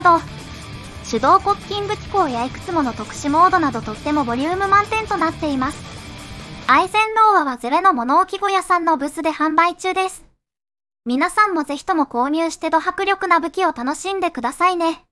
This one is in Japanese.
手動コッキング機構やいくつもの特殊モードなどとってもボリューム満点となっています。アイゼンローアはズレの物置小屋さんのブースで販売中です。皆さんもぜひとも購入してド迫力な武器を楽しんでくださいね。